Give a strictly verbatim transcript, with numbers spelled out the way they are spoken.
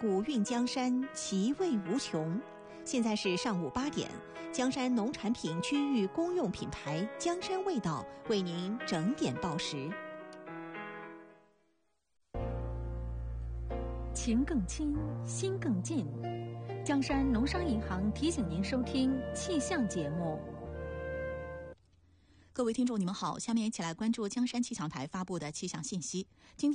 古韵江山，其味无穷。现在是上午八点，江山农产品区域公用品牌江山味道为您整点报时。 情更亲，心更近。江山农商银行提醒您收听气象节目。 各位听众，你们好，下面一起来关注江山气象台发布的气象信息。今天